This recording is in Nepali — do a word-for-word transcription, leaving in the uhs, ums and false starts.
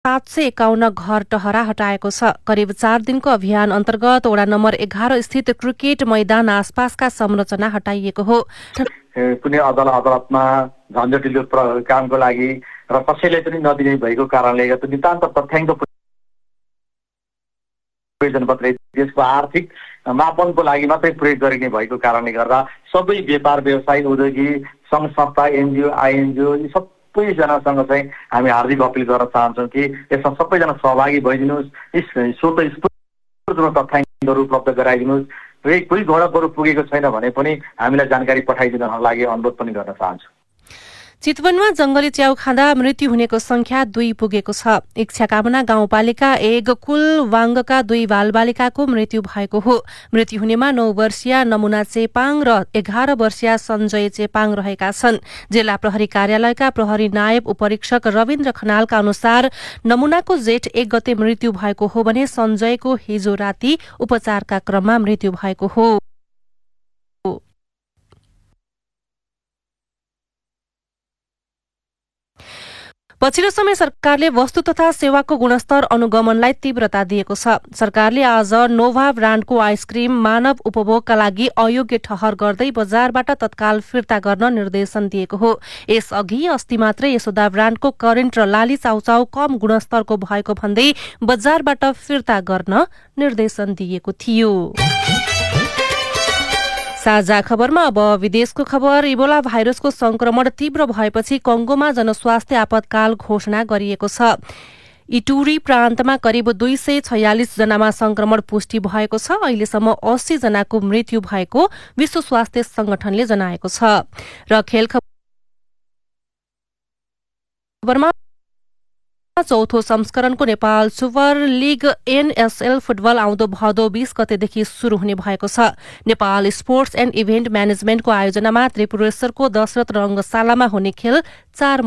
सात सय एकाउन्न घर टहरा हटाएको छ। करिब चार दिनको अभियान अन्तर्गत वडा नम्बर एघार स्थित क्रिकेट मैदान आसपासका संरचना हटाइएको हो। कुनै अदालत अदालतमा झन्झटिलो कामको लागि र कसैले पनि नदिने भएको कारणले गर्दा नितान्त तथ्याङ्क प्रयोजन पत्र देशको आर्थिक मापनको लागि मात्रै प्रयोग गरिने भएको कारणले गर्दा सबै व्यापार व्यवसाय उद्योगी सङ्घ संस्था एनजिओ आइएनजिओ यी सबैजनासँग चाहिँ हामी हार्दिक अपिल गर्न चाहन्छौँ कि यसमा सबैजना सहभागी भइदिनुहोस्। स्वतः तथ्याङ्कहरू उपलब्ध गराइदिनुहोस् र कोही गडबडहरू पुगेको छैन भने पनि हामीलाई जानकारी पठाइदिनको लागि अनुरोध पनि गर्न चाहन्छु। चितवनमा जंगली च्याउ खाँदा मृत्यु हुनेको संख्या दुई पुगेको छ। इच्छाकामना गाउँपालिका एक कुलवाङ्गका दुई बालबालिकाको मृत्यु भएको हो। मृत्यु हुनेमा नौ वर्षीय नमुना चेपाङ र एघार वर्षीय सञ्जय चेपाङ रहेका छन्। जिल्ला प्रहरी कार्यालयका प्रहरी नायब उपरीक्षक रविन्द्र खनालका अनुसार नमुनाको जेठ एक गते मृत्यु भएको हो भने सञ्जयको हिजो राति उपचारका क्रममा मृत्यु भएको हो। पछिल्लो समय सरकारले वस्तु तथा सेवाको गुणस्तर अनुगमनलाई तीव्रता दिएको छ। सरकारले आज नोभा ब्रान्डको आइसक्रिम मानव उपभोगका लागि अयोग्य ठहर गर्दै बजारबाट तत्काल फिर्ता गर्न निर्देशन दिएको हो। यसअघि अस्ति मात्रै यशोदा ब्रान्डको करेन्ट र लाली चाउचाउ कम गुणस्तरको भएको भन्दै बजारबाट फिर्ता गर्न निर्देशन दिएको थियो। साझा खबरमा अब विदेशको खबर। इबोला भाइरसको संक्रमण तीव्र भएपछि कंगोमा जनस्वास्थ्य आपतकाल घोषणा गरिएको छ। इटुरी प्रान्तमा करिब दुई सय छयालिस जनामा संक्रमण पुष्टि भएको छ। अहिलेसम्म अस्सी जनाको मृत्यु भएको विश्व स्वास्थ्य संगठनले जनाएको छ। र खेल खबरमा चौथो संस्करणको Nepal super league NSL football आउँदो भदौ बीस गतेदेखि शुरू हुने भएको छ। Nepal sports and event म्यानेजमेन्टको आयोजनामा त्रिपुरेश्वरको Dasharath रंगशालामा हुने खेल चार